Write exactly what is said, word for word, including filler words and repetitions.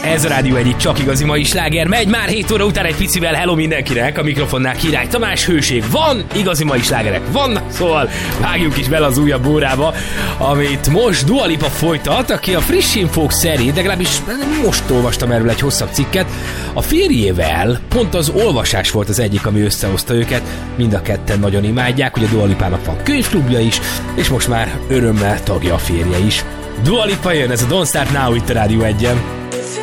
Ez a Rádió egyik csak igazi mai sláger. Megy már hét óra után egy picivel. Hello mindenkinek, a mikrofonnál Király Tamás. Hőség van, igazi mai slágerek vannak, szóval vágjuk is bele az újabb órába, amit most Dua Lipa folytat, aki a friss infók szerint, legalábbis most olvastam erről egy hosszabb cikket, a férjével pont az olvasás volt az egyik, ami összehozta őket. Mind a ketten nagyon imádják, hogy a Dua Lipának van könyvklubja is, és most már örömmel tagja a férje is. Dua Lipa jön, ez a Don't Start Now itt a Rádió egyen.